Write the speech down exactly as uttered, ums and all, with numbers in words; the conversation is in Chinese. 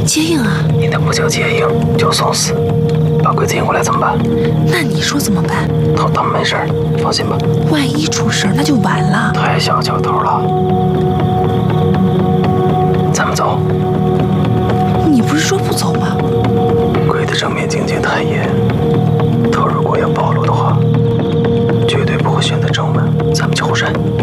接应啊！ 你那不叫接应，叫送死。把鬼子引过来怎么办？ 那你说怎么办？ 他他们没事，放心吧。 万一出事那就完了。 太小瞧头了。咱们走。 你不是说不走吗？ 鬼的正面警戒太严，他如果要暴露的话，绝对不会选择正门。咱们去后山。